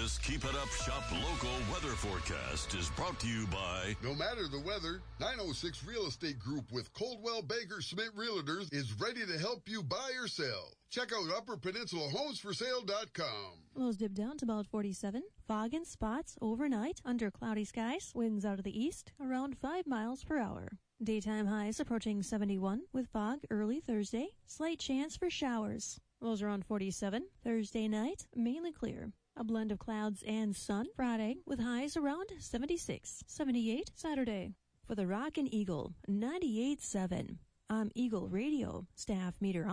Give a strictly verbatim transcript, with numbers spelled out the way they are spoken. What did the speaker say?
This Keep It Up Shop local weather forecast is brought to you by... No matter the weather, nine oh six Real Estate Group with Coldwell Banker Smith Realtors is ready to help you buy or sell. Check out upper peninsula homes for sale dot com. Lows dip down to about forty-seven. Fog and spots overnight under cloudy skies. Winds out of the east around five miles per hour. Daytime highs approaching seventy-one with fog early Thursday. Slight chance for showers. Lows around forty-seven. Thursday night, mainly clear. A blend of clouds and sun Friday with highs around seventy-six. seventy-eight Saturday. For the Rock and Eagle, ninety-eight point seven. I'm Eagle Radio staff meteorologist.